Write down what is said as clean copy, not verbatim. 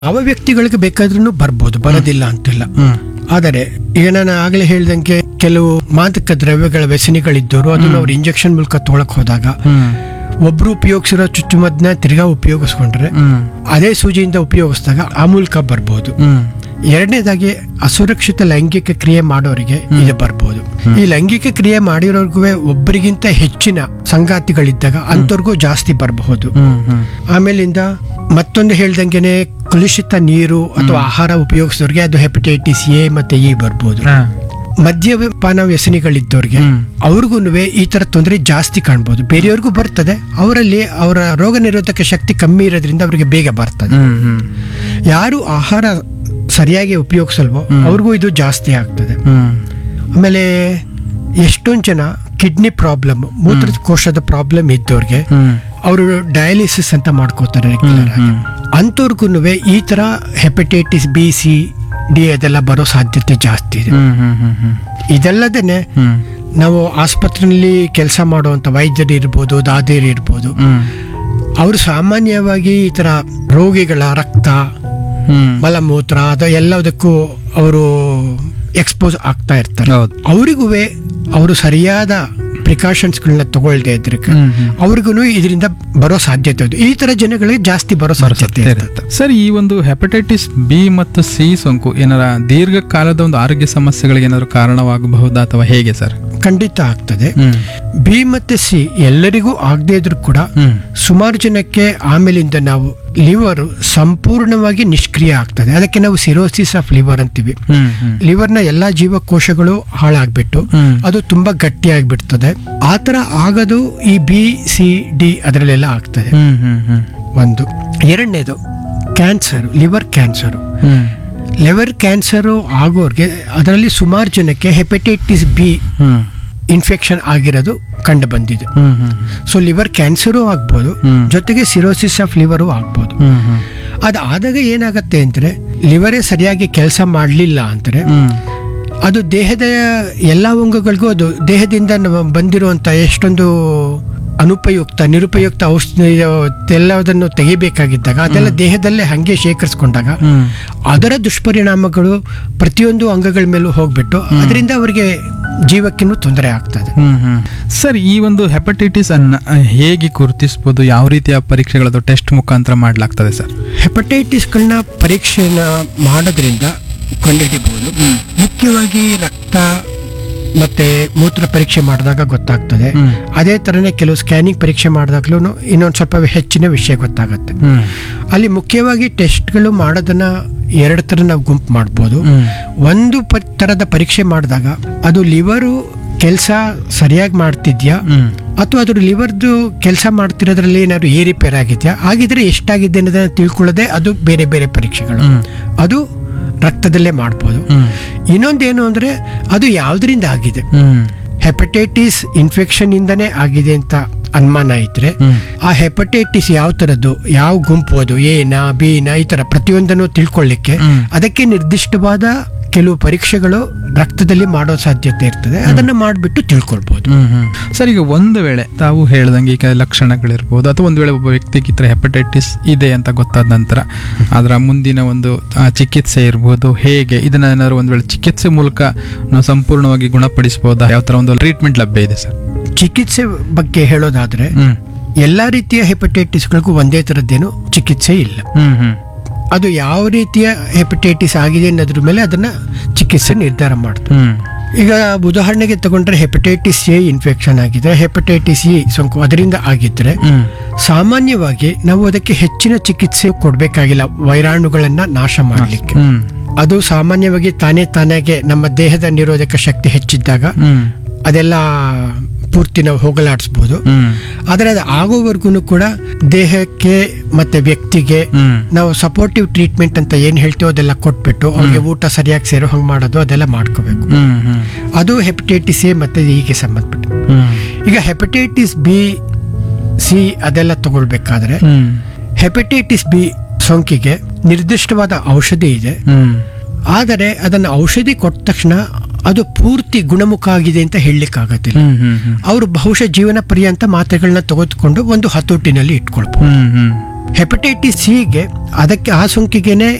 ಯಾವ ವ್ಯಕ್ತಿಗಳಿಗೆ ಬೇಕಾದ್ರೂ ಬರ್ಬೋದು, ಬರೋದಿಲ್ಲ ಅಂತಿಲ್ಲ. ಆದರೆ ಈಗ ನಾನು ಆಗ್ಲೇ ಹೇಳ್ದಂಗೆ ಕೆಲವು ಮಾದಕ ದ್ರವ್ಯಗಳ ವ್ಯಸನಿಗಳಿದ್ದವರು ಅದನ್ನು ಅವ್ರು ಇಂಜೆಕ್ಷನ್ ಮೂಲಕ ತೊಗೊಳಕ್ ಹೋದಾಗ ಒಬ್ರು ಉಪಯೋಗಿಸಿರೋ ಚುಚ್ಚುಮದ್ನ ತಿರ್ಗಾ ಉಪಯೋಗಿಸ್ಕೊಂಡ್ರೆ ಅದೇ ಸೂಜಿಯಿಂದ ಉಪಯೋಗಿಸಿದಾಗ ಆ ಮೂಲಕ ಬರ್ಬೋದು. ಎರಡನೇದಾಗಿ ಅಸುರಕ್ಷಿತ ಲೈಂಗಿಕ ಕ್ರಿಯೆ ಮಾಡೋರಿಗೆ ಇದು ಬರ್ಬೋದು. ಈ ಲೈಂಗಿಕ ಕ್ರಿಯೆ ಮಾಡಿರೋರ್ಗು ಒಬ್ಬರಿಗಿಂತ ಹೆಚ್ಚಿನ ಸಂಗಾತಿಗಳಿದ್ದಾಗ ಅಂತವ್ರಿಗೂ ಜಾಸ್ತಿ ಬರಬಹುದು. ಆಮೇಲಿಂದ ಮತ್ತೊಂದು ಹೇಳ್ದಂಗೆನೆ ಕಲುಷಿತ ನೀರು ಅಥವಾ ಆಹಾರ ಉಪಯೋಗಿಸೋರಿಗೆ ಅದು ಹೆಪಟೈಟಿಸ್ ಎ ಮತ್ತೆ ಇ ಬರ್ಬೋದು. ಮದ್ಯಪಾನ ವ್ಯಸನಿಗಳಿದ್ದವ್ರಿಗೆ ಅವ್ರಿಗೂ ಈ ತರ ತೊಂದರೆ ಜಾಸ್ತಿ ಕಾಣ್ಬೋದು. ಬೇರೆಯವ್ರಿಗೂ ಬರ್ತದೆ, ಅವರಲ್ಲಿ ಅವರ ರೋಗ ನಿರೋಧಕ ಶಕ್ತಿ ಕಮ್ಮಿ ಇರೋದ್ರಿಂದ ಅವರಿಗೆ ಬೇಗ ಬರ್ತದೆ. ಯಾರು ಆಹಾರ ಸರಿಯಾಗಿ ಉಪಯೋಗಿಸಲ್ವೋ ಅವ್ರಿಗೂ ಇದು ಜಾಸ್ತಿ ಆಗ್ತದೆ. ಆಮೇಲೆ ಎಷ್ಟೊಂದು ಜನ ಕಿಡ್ನಿ ಪ್ರಾಬ್ಲಮ್, ಮೂತ್ರಕೋಶದ ಪ್ರಾಬ್ಲಮ್ ಇದ್ದವ್ರಿಗೆ ಅವರು ಡಯಾಲಿಸಿಸ್ ಅಂತ ಮಾಡ್ಕೋತಾರೆ ರೆಗ್ಯುಲರ್ ಆಗಿ. ಅಂಥವ್ರಿಗೂ ಈ ತರ ಹೆಪಟೈಟಿಸ್ ಬಿ, ಸಿ, ಡಿ ಅದೆಲ್ಲ ಬರೋ ಸಾಧ್ಯತೆ ಜಾಸ್ತಿ ಇದೆ. ಇದಲ್ಲದೇನೆ ನಾವು ಆಸ್ಪತ್ರೆಯಲ್ಲಿ ಕೆಲಸ ಮಾಡುವಂತ ವೈದ್ಯರು ಇರ್ಬೋದು, ದಾದಿಯರು ಇರ್ಬೋದು, ಅವರು ಸಾಮಾನ್ಯವಾಗಿ ಈ ತರ ರೋಗಿಗಳ ರಕ್ತ, ಮಲಮೂತ್ರ ಅದು ಎಲ್ಲದಕ್ಕೂ ಅವರು ಎಕ್ಸ್ಪೋಸ್ ಆಗ್ತಾ ಇರ್ತಾರೆ. ಅವರಿಗೂ ಅವರು ಸರಿಯಾದ ಪ್ರಿಕಾಷನ್ಸ್ಗಳನ್ನ ತಗೊಳ್ದೇ ಇದ್ರೆ ಅವ್ರಿಗೂ ಇದರಿಂದ ಬರೋ ಸಾಧ್ಯತೆ ಇದೆ. ಈ ತರ ಜನಗಳಿಗೆ ಜಾಸ್ತಿ ಬರೋ ಸಾಧ್ಯತೆ ಇರುತ್ತೆ. ಸರ್, ಈ ಒಂದು ಹೆಪಟೈಟಿಸ್ ಬಿ ಮತ್ತು ಸಿ ಸೋಂಕು ಏನಾರ ದೀರ್ಘಕಾಲದ ಒಂದು ಆರೋಗ್ಯ ಸಮಸ್ಯೆಗಳಿಗೆ ಏನಾದ್ರು ಕಾರಣವಾಗಬಹುದಾ ಅಥವಾ ಹೇಗೆ ಸರ್? ಖಂಡಿತ ಆಗ್ತದೆ. ಬಿ ಮತ್ತೆ ಸಿ ಎಲ್ಲರಿಗೂ ಆಗದೆ ಇದ್ರೂ ಕೂಡ ಸುಮಾರು ಜನಕ್ಕೆ ಆಮೇಲಿಂದ ನಾವು ಲಿವರ್ ಸಂಪೂರ್ಣವಾಗಿ ನಿಷ್ಕ್ರಿಯ ಆಗ್ತದೆ. ಅದಕ್ಕೆ ನಾವು ಸಿರೋಸಿಸ್ ಆಫ್ ಲಿವರ್ ಅಂತೀವಿ. ಲಿವರ್ನ ಎಲ್ಲಾ ಜೀವಕೋಶಗಳು ಹಾಳಾಗ್ಬಿಟ್ಟು ಅದು ತುಂಬಾ ಗಟ್ಟಿಯಾಗ್ಬಿಡ್ತದೆ. ಆತರ ಆಗೋದು ಈ ಬಿ, ಸಿ, ಡಿ ಅದರಲ್ಲೆಲ್ಲ ಆಗ್ತದೆ. ಒಂದು. ಎರಡನೇದು cancer, liver cancer. Liver cancer ಆಗೋರ್ಗೆ ಅದರಲ್ಲಿ ಸುಮಾರು ಜನಕ್ಕೆ ಹೆಪಟೈಟಿಸ್ ಬಿ ಇನ್ಫೆಕ್ಷನ್ ಆಗಿರೋದು ಕಂಡು ಬಂದಿದೆ. ಸೊ ಲಿವರ್ ಕ್ಯಾನ್ಸರು ಆಗ್ಬೋದು, ಜೊತೆಗೆ ಸಿರೋಸಿಸ್ ಆಫ್ ಲಿವರು ಆಗ್ಬೋದು. ಅದಾದಾಗ ಏನಾಗತ್ತೆ ಅಂದ್ರೆ ಲಿವರೇ ಸರಿಯಾಗಿ ಕೆಲಸ ಮಾಡಲಿಲ್ಲ ಅಂದ್ರೆ ಅದು ದೇಹದ ಎಲ್ಲ ಅಂಗಗಳಿಗೂ ಅದು ದೇಹದಿಂದ ಬಂದಿರುವಂತ ಎಷ್ಟೊಂದು ಅನುಪಯುಕ್ತ, ನಿರುಪಯುಕ್ತ ಔಷಧಿ ಎಲ್ಲದನ್ನು ತೆಗಿಬೇಕಾಗಿದ್ದಾಗ ಅದೆಲ್ಲ ದೇಹದಲ್ಲೇ ಹಂಗೆ ಶೇಖರಿಸ್ಕೊಂಡಾಗ ಅದರ ದುಷ್ಪರಿಣಾಮಗಳು ಪ್ರತಿಯೊಂದು ಅಂಗಗಳ ಮೇಲೂ ಹೋಗ್ಬಿಟ್ಟು ಅದರಿಂದ ಅವರಿಗೆ ಜೀವಕ್ಕಿನ್ನೂ ತೊಂದರೆ ಆಗ್ತದೆ. ಸರ್, ಈ ಒಂದು ಹೆಪಟೈಟಿಸ್ ಅನ್ನ ಹೇಗೆ ಗುರುತಿಸಬಹುದು? ಯಾವ ರೀತಿಯ ಪರೀಕ್ಷೆಗಳದ್ದು ಟೆಸ್ಟ್ ಮುಖಾಂತರ ಮಾಡಲಾಗ್ತದೆ ಸರ್? ಹೆಪಟೈಟಿಸ್ಗಳನ್ನ ಪರೀಕ್ಷೆನ ಮಾಡೋದ್ರಿಂದ ಕಂಡುಹಿಡಿಬಹುದು. ಮುಖ್ಯವಾಗಿ ರಕ್ತ ಮತ್ತೆ ಮೂತ್ರ ಪರೀಕ್ಷೆ ಮಾಡಿದಾಗ ಗೊತ್ತಾಗ್ತದೆ. ಅದೇ ತರನೇ ಕೆಲವು ಸ್ಕ್ಯಾನಿಂಗ್ ಪರೀಕ್ಷೆ ಮಾಡಿದಾಗ್ಲೂ ಇನ್ನೊಂದು ಸ್ವಲ್ಪ ಹೆಚ್ಚಿನ ವಿಷಯ ಗೊತ್ತಾಗುತ್ತೆ. ಅಲ್ಲಿ ಮುಖ್ಯವಾಗಿ ಟೆಸ್ಟ್ಗಳು ಮಾಡೋದನ್ನ ಎರಡು ತರ ನಾವು ಗುಂಪು ಮಾಡ್ಬೋದು. ಒಂದು ತರದ ಪರೀಕ್ಷೆ ಮಾಡಿದಾಗ ಅದು ಲಿವರು ಕೆಲಸ ಸರಿಯಾಗಿ ಮಾಡ್ತಿದ್ಯಾ ಅಥವಾ ಅದ್ರ ಲಿವರ್ದು ಕೆಲಸ ಮಾಡ್ತಿರೋದ್ರಲ್ಲಿ ಏನಾದ್ರು ಏರಿಪೇರ್ ಆಗಿದ್ಯಾ, ಆಗಿದ್ರೆ ಎಷ್ಟಾಗಿದೆ ಅನ್ನೋದನ್ನ ತಿಳ್ಕೊಳ್ಳೋದೇ ಅದು ಬೇರೆ ಬೇರೆ ಪರೀಕ್ಷೆಗಳು. ಅದು ರಕ್ತದಲ್ಲೇ ಮಾಡ್ಬೋದು. ಇನ್ನೊಂದೇನು ಅಂದ್ರೆ ಅದು ಯಾವ್ದ್ರಿಂದ ಆಗಿದೆ, ಹೆಪಟೈಟಿಸ್ ಇನ್ಫೆಕ್ಷನ್ ಇಂದನೇ ಆಗಿದೆ ಅಂತ ಅನುಮಾನ ಇದ್ರೆ ಆ ಹೆಪಟೈಟಿಸ್ ಯಾವ ತರದ್ದು, ಯಾವ ಗುಂಪು, ಅದು ಎನಾ, ಬಿನಾ, ಈ ತರ ಪ್ರತಿಯೊಂದನ್ನು ತಿಳ್ಕೊಳ್ಳಿಕ್ಕೆ ಅದಕ್ಕೆ ನಿರ್ದಿಷ್ಟವಾದ ಕೆಲವು ಪರೀಕ್ಷೆಗಳು ರಕ್ತದಲ್ಲಿ ಮಾಡೋ ಸಾಧ್ಯತೆ ಇರ್ತದೆ. ಅದನ್ನ ಮಾಡಿಬಿಟ್ಟು ತಿಳ್ಕೊಳ್ಬಹುದು. ಸರ್, ಈಗ ಒಂದು ವೇಳೆ ತಾವು ಹೇಳ್ದಂಗೆ ಈಗ ಲಕ್ಷಣಗಳಿರ್ಬೋದು ಅಥವಾ ಒಂದು ವೇಳೆ ಒಬ್ಬ ವ್ಯಕ್ತಿಗೆ ಈ ಥರ ಹೆಪಟೈಟಿಸ್ ಇದೆ ಅಂತ ಗೊತ್ತಾದ ನಂತರ ಅದರ ಮುಂದಿನ ಒಂದು ಚಿಕಿತ್ಸೆ ಇರ್ಬೋದು, ಹೇಗೆ ಇದನ್ನ ಏನಾದ್ರು ಒಂದು ವೇಳೆ ಚಿಕಿತ್ಸೆ ಮೂಲಕ ನಾವು ಸಂಪೂರ್ಣವಾಗಿ ಗುಣಪಡಿಸಬಹುದಾ? ಯಾವ ತರ ಒಂದು ಟ್ರೀಟ್ಮೆಂಟ್ ಲಭ್ಯ ಇದೆ ಸರ್? ಚಿಕಿತ್ಸೆ ಬಗ್ಗೆ ಹೇಳೋದಾದ್ರೆ ಎಲ್ಲಾ ರೀತಿಯ ಹೆಪಟೈಟಿಸ್ಗಳಿಗೂ ಒಂದೇ ತರದ್ದೇನು ಚಿಕಿತ್ಸೆ ಇಲ್ಲ. ಅದು ಯಾವ ರೀತಿಯ ಹೆಪಟೈಟಿಸ್ ಆಗಿದೆ ಅನ್ನೋದ್ರ ಮೇಲೆ ಅದನ್ನ ಚಿಕಿತ್ಸೆ ನಿರ್ಧಾರ ಮಾಡ್ತಾರೆ. ಈಗ ಉದಾಹರಣೆಗೆ ತಗೊಂಡ್ರೆ ಹೆಪಟೈಟಿಸ್ ಎ ಇನ್ಫೆಕ್ಷನ್ ಆಗಿದೆ, ಹೆಪಟೈಟಿಸ್ ಇ ಸೋಂಕು ಅದರಿಂದ ಆಗಿದ್ರೆ ಸಾಮಾನ್ಯವಾಗಿ ನಾವು ಅದಕ್ಕೆ ಹೆಚ್ಚಿನ ಚಿಕಿತ್ಸೆ ಕೊಡ್ಬೇಕಾಗಿಲ್ಲ ವೈರಾಣುಗಳನ್ನ ನಾಶ ಮಾಡಲಿಕ್ಕೆ. ಅದು ಸಾಮಾನ್ಯವಾಗಿ ತಾನಾಗೆ ನಮ್ಮ ದೇಹದ ನಿರೋಧಕ ಶಕ್ತಿ ಹೆಚ್ಚಿದ್ದಾಗ ಅದೆಲ್ಲ ಪೂರ್ತಿ ನಾವು ಹೋಗಲಾಡಿಸಬಹುದು. ಆದ್ರೆ ಅದು ಆಗೋವರೆಗೂ ಕೂಡ ದೇಹಕ್ಕೆ ಮತ್ತೆ ವ್ಯಕ್ತಿಗೆ ನಾವು ಸಪೋರ್ಟಿವ್ ಟ್ರೀಟ್ಮೆಂಟ್ ಅಂತ ಏನ್ ಹೇಳ್ತೀವೋ ಅದೆಲ್ಲ ಕೊಟ್ಬಿಟ್ಟು ಅವ್ರಿಗೆ ಊಟ ಸರಿಯಾಗಿ ಸೇರೋ ಹಂಗೆ ಮಾಡೋದು ಅದೆಲ್ಲ ಮಾಡ್ಕೋಬೇಕು. ಅದು ಹೆಪಟೈಟಿಸ್ ಎ ಮತ್ತೆ ಇಗೆ ಸಂಬಂಧಪಟ್ಟ. ಈಗ ಹೆಪಟೈಟಿಸ್ ಬಿ, ಸಿ ಅದೆಲ್ಲ ತಗೊಳ್ಬೇಕಾದ್ರೆ ಹೆಪಟೈಟಿಸ್ ಬಿ ಸೋಂಕಿಗೆ ನಿರ್ದಿಷ್ಟವಾದ ಔಷಧಿ ಇದೆ. ಆದರೆ ಅದನ್ನ ಔಷಧಿ ಕೊಟ್ಟ ತಕ್ಷಣ ಅದು ಪೂರ್ತಿ ಗುಣಮುಖ ಆಗಿದೆ ಅಂತ ಹೇಳಲಿಕ್ಕಾಗತ್ತಿಲ್ಲ. ಅವರು ಬಹುಶಃ ಜೀವನ ಪರ್ಯಂತ ಮಾತ್ರೆಗಳನ್ನ ತೆಗೆದುಕೊಂಡು ಒಂದು ಹತೋಟಿನಲ್ಲಿ ಇಟ್ಕೊಳ್ಬಹುದು. ಹೆಪಟೈಟಿಸ್ ಸಿಗೆ ಅದಕ್ಕೆ ಆ ಸೋಂಕಿಗೆನೆ